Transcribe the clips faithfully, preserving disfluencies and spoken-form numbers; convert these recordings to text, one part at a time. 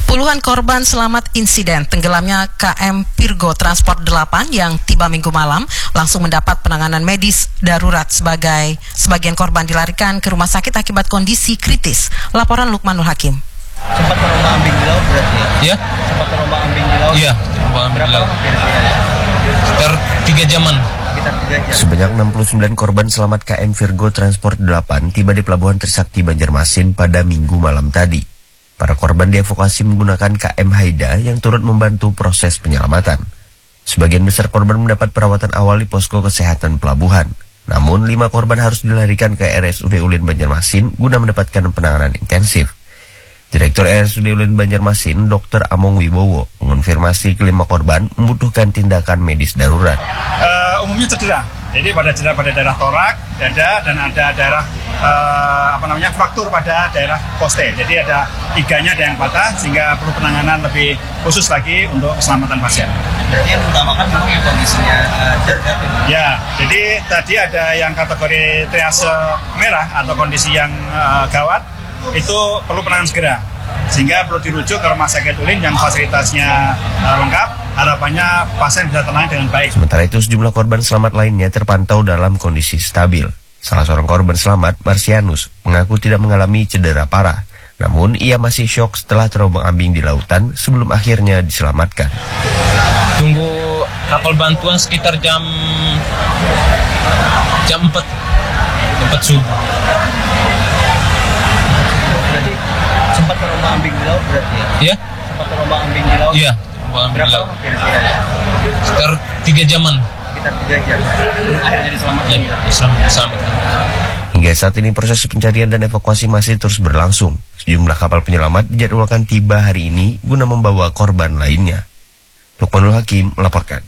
Puluhan korban selamat insiden tenggelamnya K M Virgo Transport delapan yang tiba minggu malam langsung mendapat penanganan medis darurat. Sebagai sebagian korban dilarikan ke rumah sakit akibat kondisi kritis. Laporan Lukmanul Hakim. Sempat terombang ambing di laut berarti ya? Iya. Sempat terombang ambing di laut? Iya, terombang ambing di laut. Kira-kira? Sekitar tiga jaman. Sekitar tiga jam. Sebanyak enam puluh sembilan korban selamat K M Virgo Transport delapan tiba di Pelabuhan Trisakti Banjarmasin pada minggu malam tadi. Para korban dievakuasi menggunakan K M Haida yang turut membantu proses penyelamatan. Sebagian besar korban mendapat perawatan awal di posko kesehatan pelabuhan. Namun, lima korban harus dilarikan ke R S U D Ulin Banjarmasin guna mendapatkan penanganan intensif. Direktur R S U D Ulin Banjarmasin, Dokter Among Wibowo, mengonfirmasi kelima korban membutuhkan tindakan medis darurat. Uh, umumnya cedera, jadi pada cedera pada daerah torak, dada, dan ada daerah uh, apa namanya fraktur pada daerah poste. Jadi ada iganya ada yang patah sehingga perlu penanganan lebih khusus lagi untuk keselamatan pasien. Berarti yang utamakan memang yang kondisinya uh, darurat. Ya, jadi tadi ada yang kategori triase merah atau kondisi yang uh, gawat, itu perlu penanganan segera. Sehingga perlu dirujuk ke rumah sakit Ulin yang fasilitasnya uh, lengkap. Harapannya pasien bisa tenang dengan baik. Sementara itu sejumlah korban selamat lainnya terpantau dalam kondisi stabil. Salah seorang korban selamat, Marsianus, mengaku tidak mengalami cedera parah. Namun ia masih syok setelah terombang-ambing di lautan sebelum akhirnya diselamatkan. Tunggu kapal bantuan sekitar jam jam empat empat subuh. Berarti sempat terombang ambing di laut berarti ya? Iya. Sempat terombang ambing di laut? Iya, terombang ambing di laut. Kira-kira? Sekitar tiga jaman. Sekitar tiga jam. Akhirnya diselamatkan. Ya, diselamatkan. Hingga saat ini proses pencarian dan evakuasi masih terus berlangsung. Sejumlah kapal penyelamat dijadwalkan tiba hari ini guna membawa korban lainnya. Lukmanul Hakim melaporkan.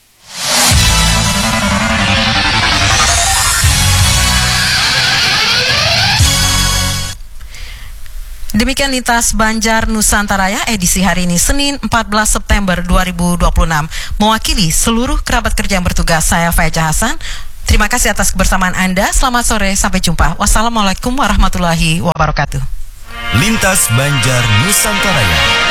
Demikian Lintas Banjar Nusantara ya, edisi hari ini Senin empat belas September dua ribu dua puluh enam. Mewakili seluruh kerabat kerja yang bertugas, saya Faiza Hasan. Terima kasih atas kebersamaan Anda. Selamat sore, sampai jumpa. Wassalamualaikum warahmatullahi wabarakatuh. Lintas Banjar Nusantara.